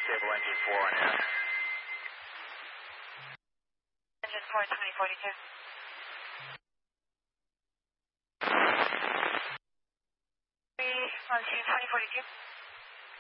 stable engine 4 on air. Engine 4, 2042. On 2042.